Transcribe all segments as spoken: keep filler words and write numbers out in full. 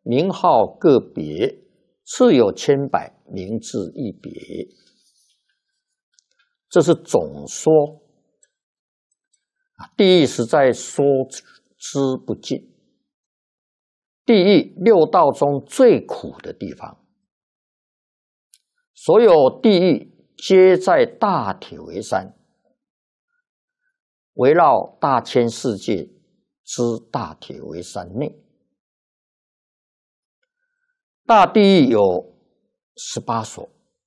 名号各别，次有千百，名字一别。这是总说啊，地狱实在说之不尽。地狱六道中最苦的地方，所有地狱皆在大铁围山，围绕大千世界之大铁围山内。大地狱有十八所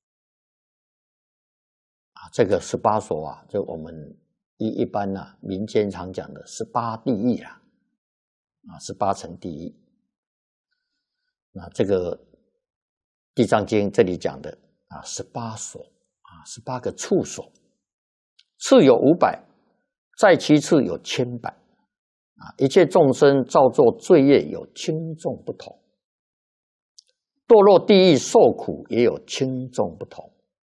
啊，这个十八所啊，就我们一一般啊民间常讲的十八地狱啦，啊，十八层地狱。那这个《地藏经》这里讲的啊，十八所啊，十八个处所，次有五百，再其次有千百啊。一切众生造作罪业有轻重不同，堕落地狱受苦也有轻重不同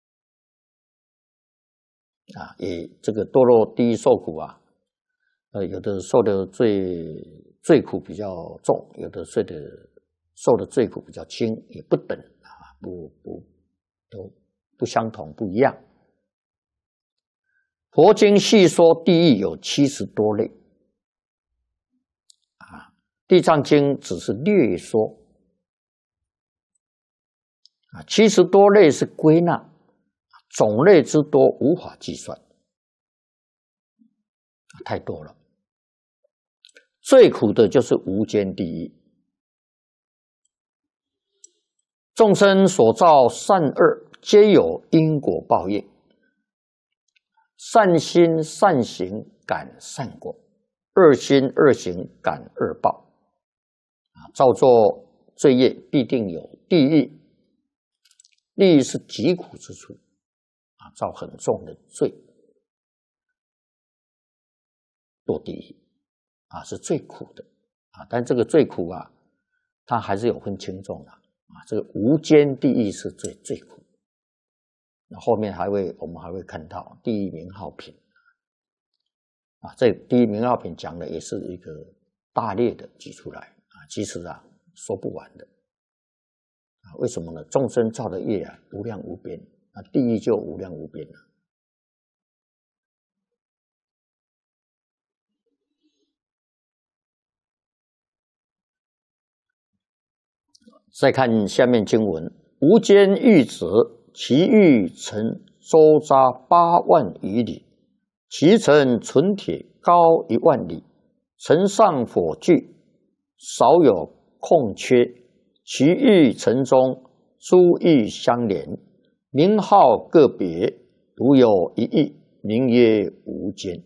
啊。也这个堕落地狱受苦啊，呃，有的受的罪罪苦比较重，有的受的。受的罪苦比较轻，也不等啊，不不都不相同，不一样。佛经细说地狱有七十多类，啊，地藏经只是略说，啊，七十多类是归纳，种类之多无法计算，太多了。最苦的就是无间地狱。众生所造善恶，皆有因果报应。善心善行感善果，恶心恶行感恶报。啊，造作罪业必定有地狱，地狱是极苦之处啊，造很重的罪，堕地狱啊是最苦的啊，但这个最苦啊，它还是有分轻重的。啊，这个无间地狱是最最苦。那后面还会，我们还会看到地狱名号品啊，这地狱名号品讲的也是一个大略的举出来啊，其实啊说不完的啊，为什么呢？众生造的业啊无量无边，啊地狱就无量无边了。再看下面经文：无间狱者，其狱呈周匝八万余里，其层纯铁高一万里，层上火炬，少有空缺。其狱层中诸狱相连，名号各别，独有一狱，名曰无间。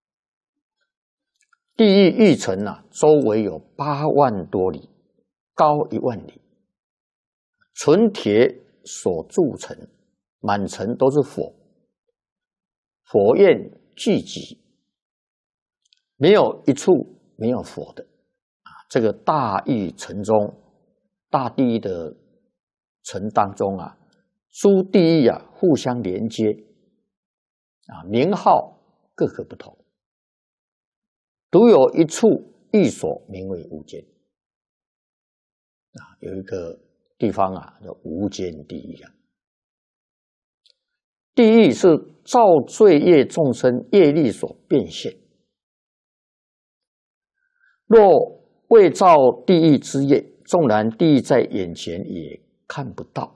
地狱狱层啊，周围有八万多里，高一万里。纯铁所铸成，满城都是火，火焰聚集，没有一处没有火的啊！这个大狱城中，大地狱的城当中啊，诸地狱啊互相连接啊，名号各个不同，独有一处狱所名为无间啊，有一个地方啊，叫无间地狱啊。地狱是造罪业众生业力所变现。若未造地狱之业，纵然地狱在眼前也看不到。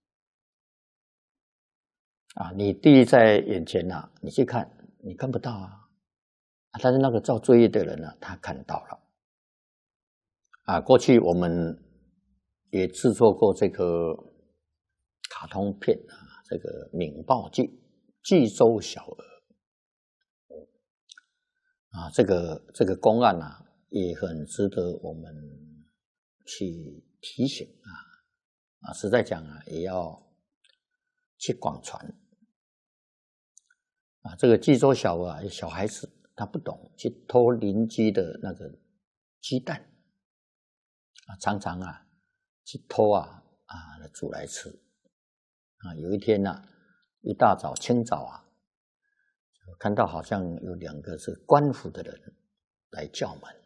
啊，你地狱在眼前啊，你去看，你看不到啊。但是那个造罪业的人呢、啊，他看到了。啊，过去我们也制作过这个卡通片啊，这个《闽报记》济州小儿啊，这个这个公案啊，也很值得我们去提醒啊啊，实在讲啊，也要去广传啊。这个济州小儿啊，小孩子他不懂，去偷邻居的那个鸡蛋啊，常常啊。去偷啊啊煮来吃啊！有一天呢、啊，一大早清早啊，看到好像有两个是官府的人来叫门